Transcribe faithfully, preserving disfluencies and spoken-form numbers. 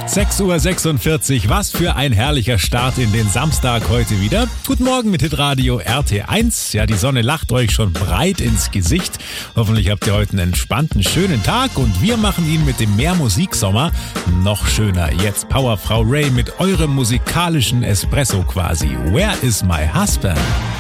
sechs Uhr sechsundvierzig, was für ein herrlicher Start in den Samstag heute wieder. Guten Morgen mit Hitradio R T eins. Ja, die Sonne lacht euch schon breit ins Gesicht. Hoffentlich habt ihr heute einen entspannten, schönen Tag und wir machen ihn mit dem Mehrmusiksommer noch schöner. Jetzt Powerfrau Ray mit eurem musikalischen Espresso quasi. Where is my husband?